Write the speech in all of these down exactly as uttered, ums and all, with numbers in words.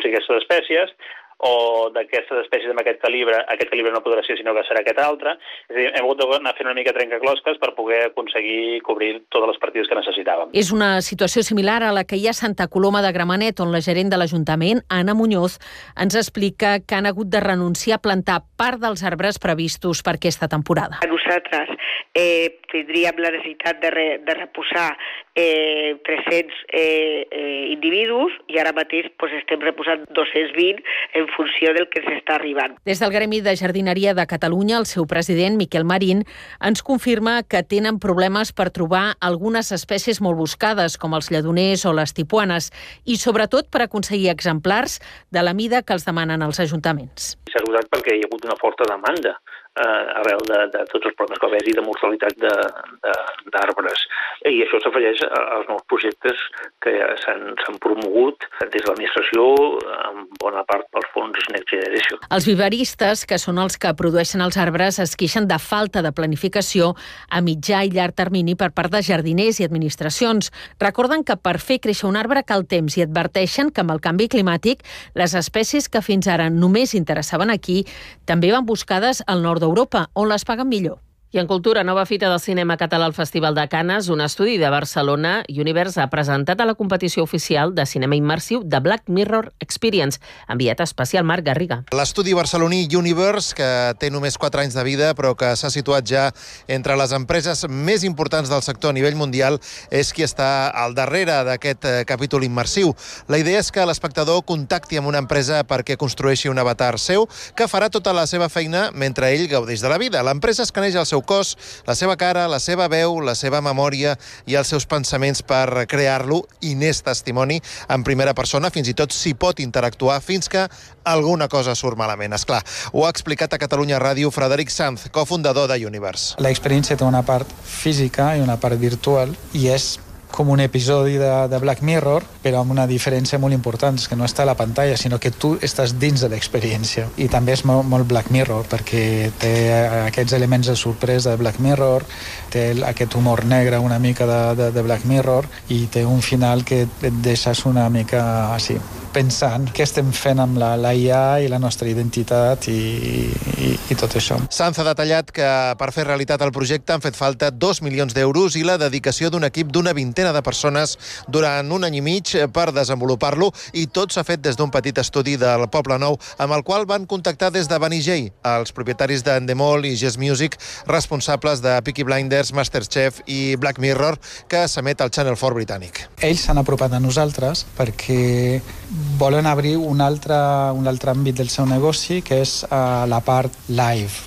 sigui aquestes espècies, o d'aquestes espècies amb aquest calibre, aquest calibre no podrà ser, sinó que serà aquest altre. És a dir, hem hagut d'anar fent una mica trencaclosques per poder aconseguir cobrir totes les partides que necessitàvem. És una situació similar a la que hi ha a Santa Coloma de Gramenet, on la gerent de l'Ajuntament, Anna Muñoz, ens explica que han hagut de renunciar a plantar part dels arbres previstos per aquesta temporada. Nosaltres eh, tindríem la necessitat de, re, de reposar eh, tres-cents eh, eh, individus i ara mateix pues, estem reposant dos-cents vint en funció del que s'està arribant. Des del Gremi de Jardineria de Catalunya, el seu president, Miquel Marín, ens confirma que tenen problemes per trobar algunes espècies molt buscades, com els lledoners o les tipuanes, i sobretot per aconseguir exemplars de la mida que els demanen els ajuntaments. S'ha usat perquè hi ha hagut una forta demanda eh, arrel de, de tots els problemes que va haver-hi de mortalitat d'arbres. I això s'afegeix als nous projectes que s'han promogut des de l'administració, en bona part pels fons Next Generation. Els viveristes, que són els que produeixen els arbres, es queixen de falta de planificació a mitjà i llarg termini per part de jardiners i administracions. Recorden que per fer créixer un arbre cal temps i adverteixen que amb el canvi climàtic les espècies que fins ara només interessaven aquí també van buscades al nord d'Europa, on les paguen millor. I en cultura, nova fita del cinema català al Festival de Canes, un estudi de Barcelona, Universe ha presentat a la competició oficial de cinema immersiu de Black Mirror Experience, enviat especial Marc Garriga. L'estudi barceloní Universe, que té només quatre anys de vida, però que s'ha situat ja entre les empreses més importants del sector a nivell mundial, és qui està al darrere d'aquest capítol immersiu. La idea és que l'espectador contacti amb una empresa perquè construeixi un avatar seu, que farà tota la seva feina mentre ell gaudeix de la vida. L'empresa escaneja el seu cos, la seva cara, la seva veu, la seva memòria i els seus pensaments per crear-lo, i n'és testimoni en primera persona, fins i tot s'hi pot interactuar fins que alguna cosa surt malament. Esclar, ho ha explicat a Catalunya Ràdio Frederic Sanz, cofundador de Universe. L'experiència té una part física i una part virtual, i és com un episodi de, de Black Mirror, però amb una diferència molt important, és que no està a la pantalla, sinó que tu estàs dins de l'experiència. I també és molt, molt Black Mirror, perquè té aquests elements de sorpresa de Black Mirror, té aquest humor negre una mica de, de, de Black Mirror, i té un final que et deixes una mica així, pensant què estem fent amb la, la I A i la nostra identitat i, i, i tot això. Sanz ha detallat que per fer realitat el projecte han fet falta dos milions d'euros i la dedicació d'un equip d'una vintena de persones durant un any i mig per desenvolupar-lo, i tot s'ha fet des d'un petit estudi del Poble Nou, amb el qual van contactar des de Banijay, els propietaris d'Endemol i Jazz Music, responsables de Peaky Blinders, Masterchef i Black Mirror, que s'emet al Channel quatre britànic. Ells s'han apropat a nosaltres perquè volen obrir un altre, un altre àmbit del seu negoci, que és uh, la part live.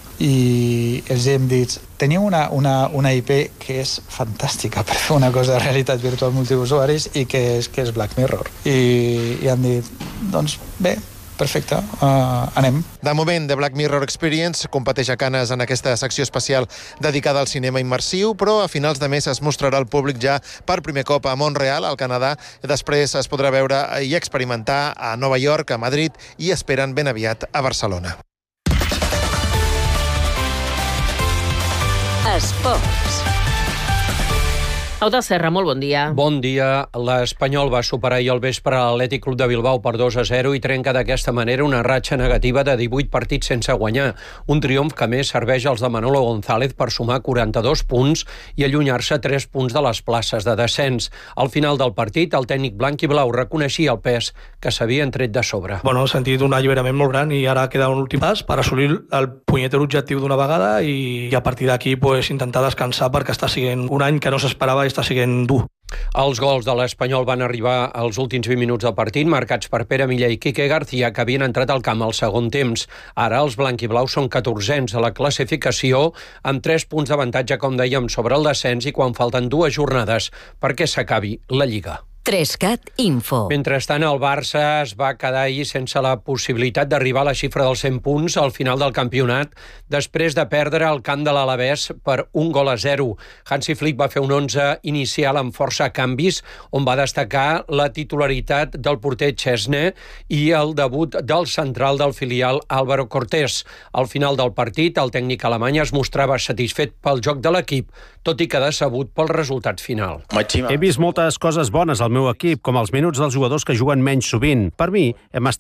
I els hem dit, teniu una, una, una I P que és fantàstica per fer una cosa de realitat virtual multiusuaris i que és, que és Black Mirror. I, i han dit, doncs bé, perfecte, uh, anem. De moment, The Black Mirror Experience competeix a Canes en aquesta secció especial dedicada al cinema immersiu, però a finals de mes es mostrarà al públic ja per primer cop a Montreal, al Canadà. Després es podrà veure i experimentar a Nova York, a Madrid, i esperen ben aviat a Barcelona. Esports. Aude Serra, molt bon dia. Bon dia. L'Espanyol va superar ahir al vespre l'Atlètic Club de Bilbao per dos a zero i trenca d'aquesta manera una ratxa negativa de divuit partits sense guanyar. Un triomf que més serveix als de Manolo González per sumar quaranta-dos punts i allunyar-se tres punts de les places de descens. Al final del partit, el tècnic blanc i blau reconeixia el pes que s'havien tret de sobre. Bueno, he sentit un alliberament molt gran i ara queda un últim pas per assolir el punyeter objectiu d'una vegada i, i a partir d'aquí pues, intentar descansar perquè està sent un any que no s'esperava i està sent dur. Els gols de l'Espanyol van arribar als últims vint minuts del partit, marcats per Pere Milla i Quique García, que havien entrat al camp al segon temps. Ara els blanquiblaus són catorzens a la classificació, amb tres punts d'avantatge, com dèiem, sobre el descens i quan falten dues jornades perquè s'acabi la Lliga. Trescat Info. Mentrestant, el Barça es va quedar ahir sense la possibilitat d'arribar a la xifra dels cent punts al final del campionat, després de perdre el camp de l'Alavés per un gol a zero. Hansi Flick va fer un onze inicial amb força canvis, on va destacar la titularitat del porter Chesney i el debut del central del filial Álvaro Cortés. Al final del partit, el tècnic alemany es mostrava satisfet pel joc de l'equip, tot i que decebut pel resultat final. He vist moltes coses bones al meu equip, com els minuts dels jugadors que juguen menys sovint. Per mi, hem estat